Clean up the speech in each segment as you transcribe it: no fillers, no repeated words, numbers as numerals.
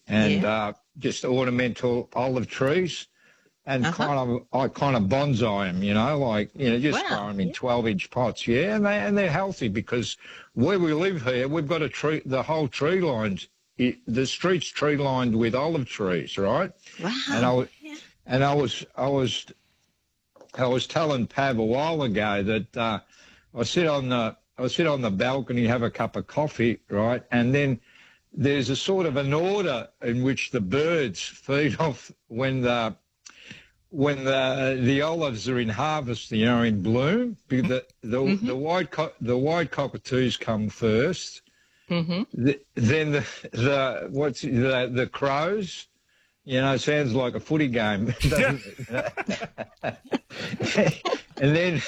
and Yeah. just ornamental olive trees. And Uh-huh. I kind of bonsai them, just grow Wow. them in Yeah. 12-inch pots. Yeah, and they're healthy because where we live here, we've got the whole tree lines. The street's tree lined with olive trees, right? And Wow. I Yeah. and I was telling Pav a while ago that I sit on the balcony, have a cup of coffee, right, and then there's a sort of an order in which the birds feed off when the olives are in harvest, in bloom. The Mm-hmm. white cockatoos come first. Mm-hmm. Then the crows. Sounds like a footy game, doesn't it? And then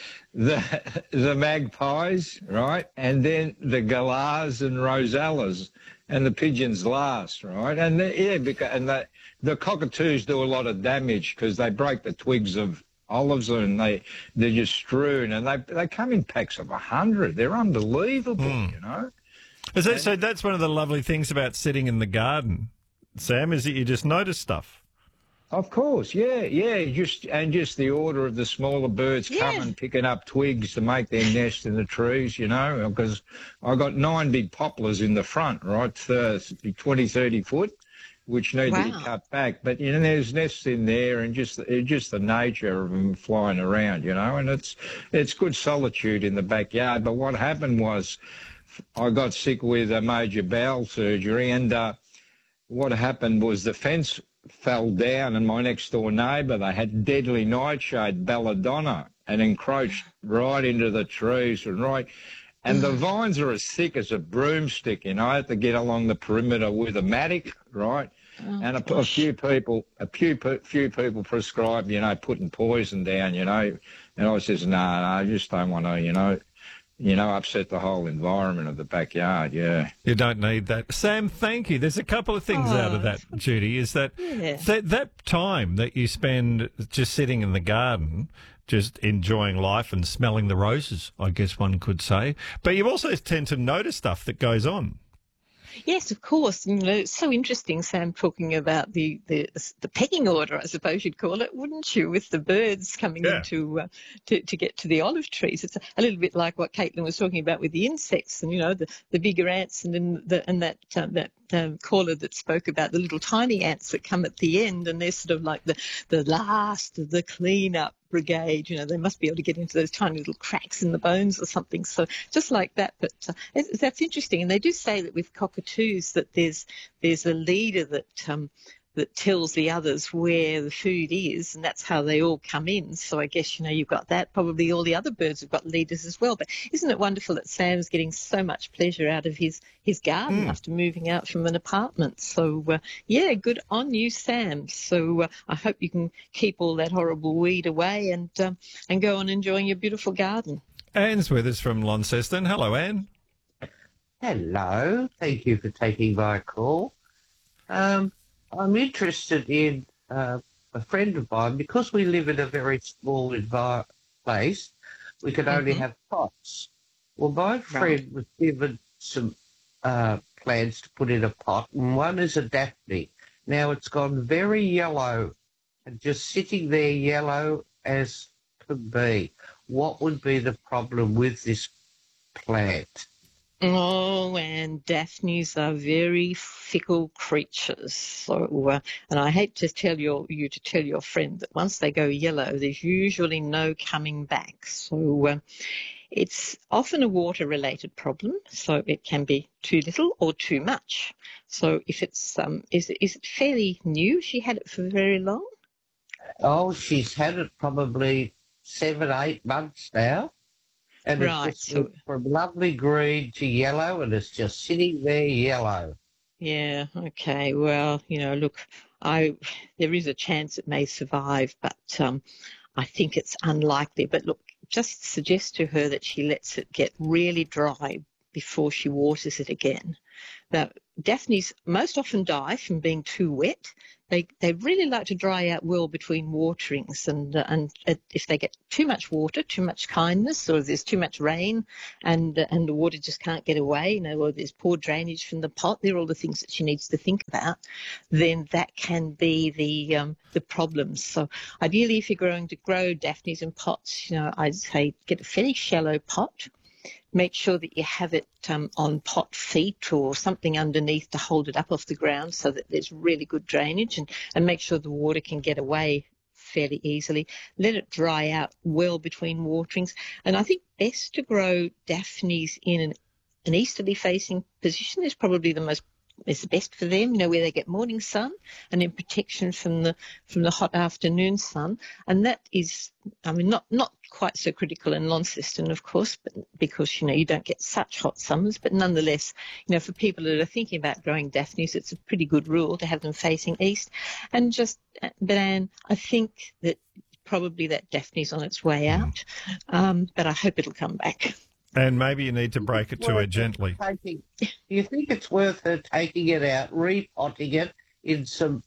the magpies, right? And then the galahs and rosellas, and the pigeons last, right? And the cockatoos do a lot of damage because they break the twigs of olives and they're just strewn, and they come in packs of 100. They're unbelievable. So that's one of the lovely things about sitting in the garden, Sam, is that you just notice stuff. Of course, yeah. Just the order of the smaller birds coming, picking up twigs to make their nest in the trees, because I got 9 big poplars in the front, right, 20, 30 foot, which need to be cut back. But, there's nests in there, and just the nature of them flying around, and it's good solitude in the backyard. But what happened was I got sick with a major bowel surgery, and what happened was the fence fell down, and my next door neighbour, they had deadly nightshade belladonna and encroached right into the trees and the vines are as thick as a broomstick. I had to get along the perimeter with a mattock, right? And a few people prescribed, putting poison down, and I says, no, I just don't want to, upset the whole environment of the backyard, yeah. You don't need that. Sam, thank you. There's a couple of things out of that, Judy, is that that time that you spend just sitting in the garden, just enjoying life and smelling the roses, I guess one could say. But you also tend to notice stuff that goes on. Yes, of course. It's so interesting, Sam, talking about the pecking order, I suppose you'd call it, wouldn't you, with the birds coming in to get to the olive trees. It's a little bit like what Caitlin was talking about with the insects, and the bigger ants, and that caller that spoke about the little tiny ants that come at the end, and they're sort of like the last of the clean-up brigade. They must be able to get into those tiny little cracks in the bones or something. So just like that. But that's interesting. And they do say that with cockatoos that there's a leader that tells the others where the food is, and that's how they all come in. So I guess, you've got that. Probably all the other birds have got leaders as well. But isn't it wonderful that Sam's getting so much pleasure out of his garden after moving out from an apartment? So, good on you, Sam. So I hope you can keep all that horrible weed away and go on enjoying your beautiful garden. Anne's with us from Launceston. Hello, Anne. Hello. Thank you for taking my call. I'm interested in a friend of mine, because we live in a very small place, we can only have pots. Well, my friend was given some plants to put in a pot, and one is a Daphne. Now it's gone very yellow and just sitting there yellow as could be. What would be the problem with this plant? Oh, and Daphnes are very fickle creatures. So, and I hate to tell you to tell your friend that once they go yellow, there's usually no coming back. So, it's often a water-related problem. So it can be too little or too much. So if it's is it fairly new? She had it for very long. Oh, she's had it probably 7, 8 months now. And it's just from lovely green to yellow, and it's just sitting there yellow. Yeah, okay. Well, look, there is a chance it may survive, but I think it's unlikely. But look, just suggest to her that she lets it get really dry before she waters it again. Now, Daphnes most often die from being too wet. They really like to dry out well between waterings, and if they get too much water, too much kindness, or there's too much rain, and the water just can't get away, or there's poor drainage from the pot, they're all the things that she needs to think about. Then that can be the problems. So ideally, if you're going to grow Daphnes in pots, I'd say get a fairly shallow pot. Make sure that you have it on pot feet or something underneath to hold it up off the ground so that there's really good drainage, and make sure the water can get away fairly easily. Let it dry out well between waterings. And I think best to grow Daphnes in an easterly facing position is probably the best for them, where they get morning sun and in protection from the hot afternoon sun. And that is, not quite so critical in Launceston, of course, but because, you don't get such hot summers. But nonetheless, for people that are thinking about growing Daphnes, it's a pretty good rule to have them facing east. And but Anne, I think that probably that Daphne's on its way out, but I hope it'll come back. And maybe you need to break it to her gently. Do you think it's worth her taking it out, repotting it in some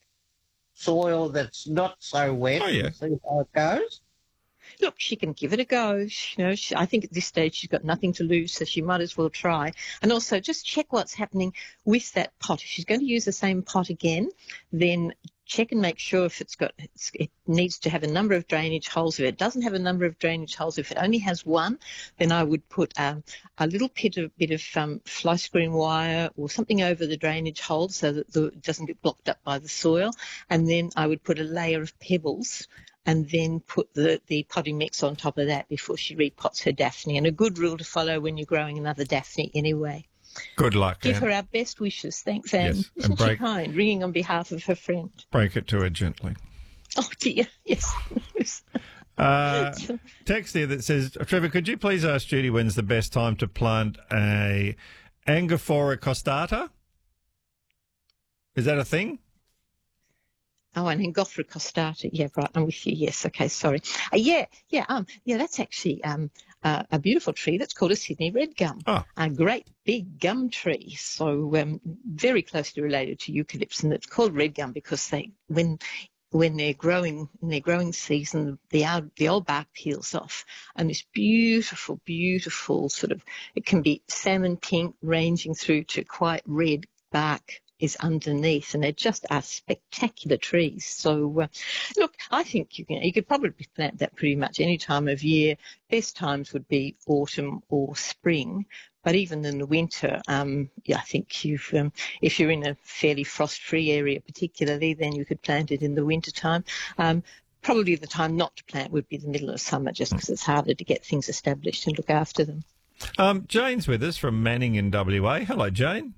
soil that's not so wet? Oh, yeah. And see how it goes? Look, she can give it a go. I think at this stage she's got nothing to lose, so she might as well try. And also just check what's happening with that pot. If she's going to use the same pot again, then check and make sure if it needs to have a number of drainage holes. If it doesn't have a number of drainage holes, if it only has one, then I would put a little bit of fly screen wire or something over the drainage hole so that it doesn't get blocked up by the soil. And then I would put a layer of pebbles and then put the potting mix on top of that before she repots her Daphne. And a good rule to follow when you're growing another Daphne anyway. Good luck, Give Anne. her our best wishes. Thanks, Anne. Yes, Isn't she kind? Ringing on behalf of her friend. Break it to her gently. Oh, dear. Yes. Text here that says, Trevor, could you please ask Judy when's the best time to plant a Angophora costata? Is that a thing? Oh, and Angophora costata. Yeah, right. I'm with you. Yes. Okay. Sorry. That's actually a beautiful tree that's called a Sydney red gum. Oh. A great big gum tree. So very closely related to eucalypts, and it's called red gum because when they're growing in their growing season, the old bark peels off, and this beautiful, beautiful sort of, it can be salmon pink ranging through to quite red bark is underneath, and they're just spectacular trees. So, look, I think you could probably plant that pretty much any time of year. Best times would be autumn or spring, but even in the winter, I think if you're in a fairly frost-free area particularly, then you could plant it in the winter time. Probably the time not to plant would be the middle of summer, just because it's harder to get things established and look after them. Jane's with us from Manning in WA. Hello, Jane.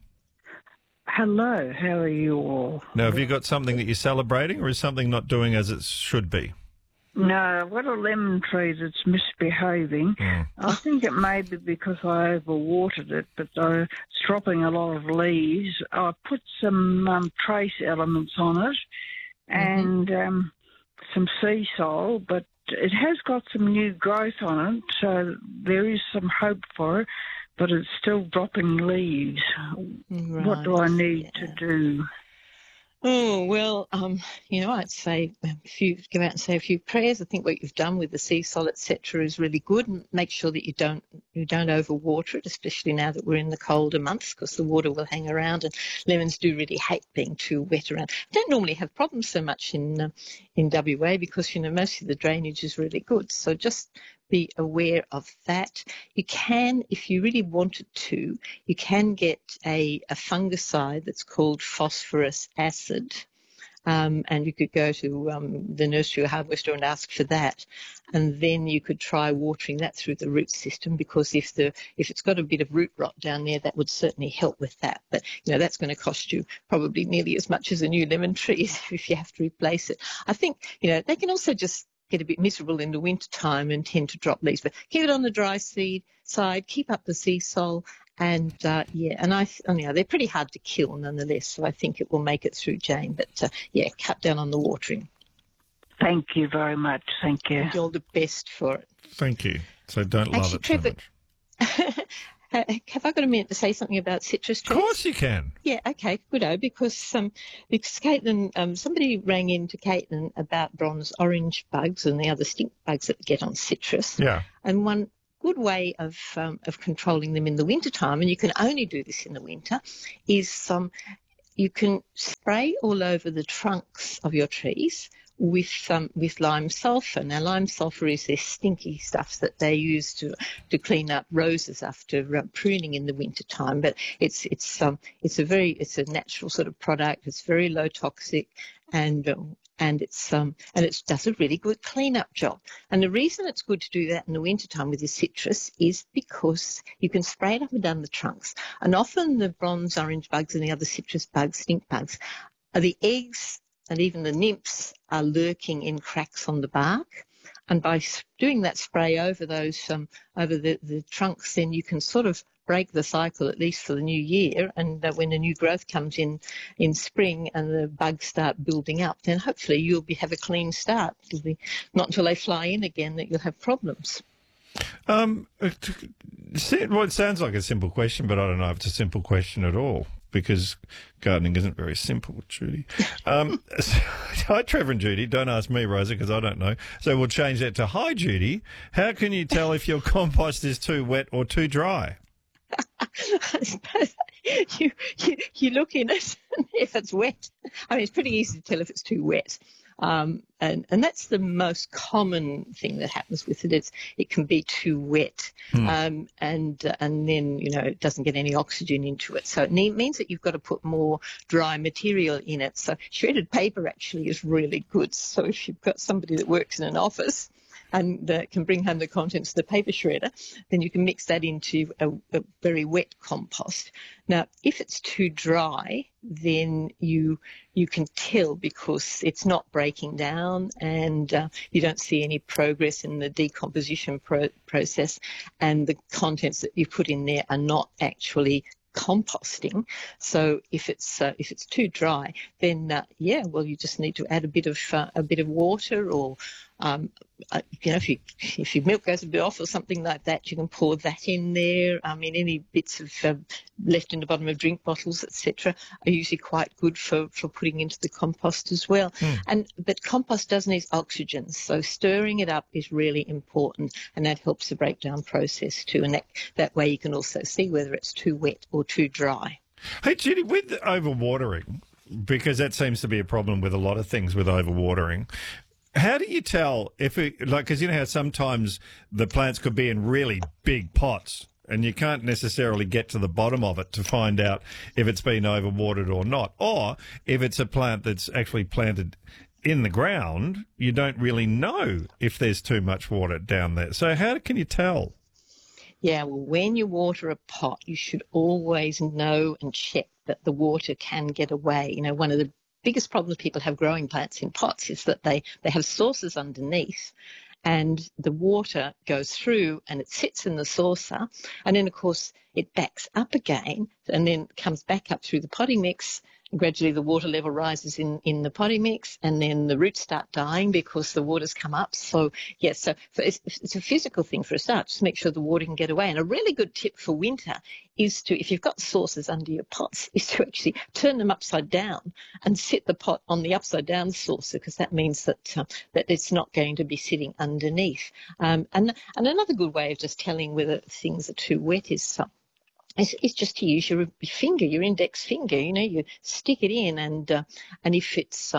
Hello, how are you all? Now, have you got something that you're celebrating, or is something not doing as it should be? No, I've got a lemon tree that's misbehaving. I think it may be because I overwatered it, but it's dropping a lot of leaves. I put some trace elements on it and some sea salt, but it has got some new growth on it, so there is some hope for it. But it's still dropping leaves. Right. What do I need to do? Oh, well, I'd say if you go out and say a few prayers, I think what you've done with the sea salt, etc., is really good. And make sure that you don't overwater it, especially now that we're in the colder months, because the water will hang around, and lemons do really hate being too wet around. I don't normally have problems so much in WA because, most of the drainage is really good. So just be aware of that. You can, if you really wanted to, you can get a fungicide that's called phosphorus acid. And you could go to the nursery or hardware store and ask for that. And then you could try watering that through the root system, because if it's got a bit of root rot down there, that would certainly help with that. But, that's going to cost you probably nearly as much as a new lemon tree if you have to replace it. I think, they can also just get a bit miserable in the winter time and tend to drop leaves. But keep it on the dry seed side, keep up the sea salt, and they're pretty hard to kill nonetheless, so I think it will make it through, Jane. But cut down on the watering. Thank you very much. Thank you. And all the best for it. Thank you. So don't love it Trevor, so much. Have I got a minute to say something about citrus trees? Of course you can. Yeah, okay, good. Because Caitlin, somebody rang in to Caitlin about bronze orange bugs and the other stink bugs that get on citrus. Yeah. And one good way of controlling them in the wintertime, and you can only do this in the winter, is you can spray all over the trunks of your trees with lime sulphur. Now, lime sulphur is this stinky stuff that they use to clean up roses after pruning in the wintertime. But it's a natural sort of product. It's very low toxic, and it does a really good clean-up job. And the reason it's good to do that in the wintertime with your citrus is because you can spray it up and down the trunks. And often the bronze orange bugs and the other citrus bugs, stink bugs, are the eggs and even the nymphs are lurking in cracks on the bark. And by doing that spray over those over the trunks, then you can sort of break the cycle, at least for the new year. And when the new growth comes in spring and the bugs start building up, then hopefully you'll have a clean start. It'll be not until they fly in again that you'll have problems. Well, it sounds like a simple question, but I don't know if it's a simple question at all, because gardening isn't very simple, Judy. Hi, Trevor and Judy. Don't ask me, Rosa, because I don't know. So we'll change that to, hi, Judy. How can you tell if your compost is too wet or too dry? You look in it, and if it's wet, I mean, it's pretty easy to tell if it's too wet. And that's the most common thing that happens with it. It can be too wet, and then it doesn't get any oxygen into it. So it means that you've got to put more dry material in it. So shredded paper actually is really good. So if you've got somebody that works in an office and can bring home the contents of the paper shredder, then you can mix that into a very wet compost. Now, if it's too dry, then you can tell because it's not breaking down and you don't see any progress in the decomposition process, and the contents that you put in there are not actually composting. So if it's too dry, then you just need to add a bit of water, or if your milk goes a bit off or something like that, you can pour that in there. I mean, any bits of left in the bottom of drink bottles, etc., are usually quite good for putting into the compost as well. But compost does need oxygen, so stirring it up is really important, and that helps the breakdown process too. And that way you can also see whether it's too wet or too dry. Hey, Judy, with overwatering, because that seems to be a problem with a lot of things with overwatering, how do you tell because you know how sometimes the plants could be in really big pots and you can't necessarily get to the bottom of it to find out if it's been overwatered or not, or if it's a plant that's actually planted in the ground, you don't really know if there's too much water down there. So how can you tell? Yeah, well, when you water a pot, you should always know and check that the water can get away. One of the biggest problems people have growing plants in pots is that they have saucers underneath, and the water goes through and it sits in the saucer, and then of course it backs up again and then comes back up through the potting mix. Gradually the water level rises in the potting mix, and then the roots start dying because the water's come up. So yes, it's a physical thing for a start. Just make sure the water can get away. And a really good tip for winter is to, if you've got saucers under your pots, is to actually turn them upside down and sit the pot on the upside down saucer, because that means that it's not going to be sitting underneath. And another good way of just telling whether things are too wet is it's just to use your finger, your index finger. You stick it in, and if it's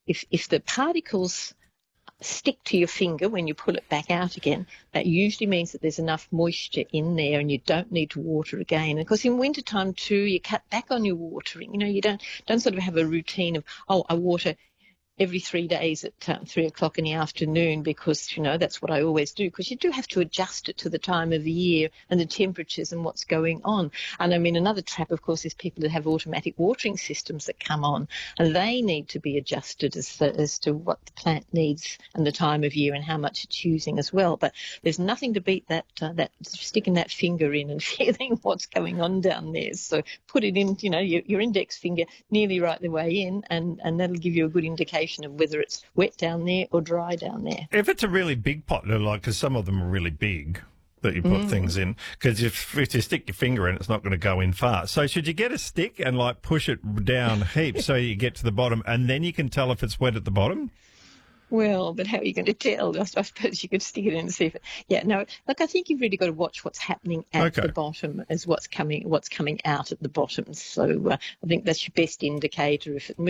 if the particles stick to your finger when you pull it back out again, that usually means that there's enough moisture in there and you don't need to water again. And of course, in wintertime too, you cut back on your watering. You don't sort of have a routine of, I water every 3 days at 3 o'clock in the afternoon, because, that's what I always do, because you do have to adjust it to the time of the year and the temperatures and what's going on. And I mean, another trap, of course, is people that have automatic watering systems that come on, and they need to be adjusted as to what the plant needs and the time of year and how much it's using as well. But there's nothing to beat that sticking that finger in and feeling what's going on down there. So put it in, your index finger nearly right the way in, and that'll give you a good indication of whether it's wet down there or dry down there. If it's a really big pot, because some of them are really big, that you put things in, because if you stick your finger in, it's not going to go in far. So should you get a stick and like push it down heaps so you get to the bottom, and then you can tell if it's wet at the bottom? Well, but how are you going to tell? I suppose you could stick it in and see if it... Yeah, no, look, I think you've really got to watch what's happening at the bottom as what's coming out at the bottom. So I think that's your best indicator. If it